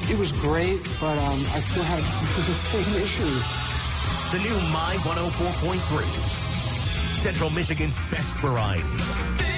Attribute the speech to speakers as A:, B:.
A: It was great, but I still have the same issues.
B: The new My 104.3, Central Michigan's best variety.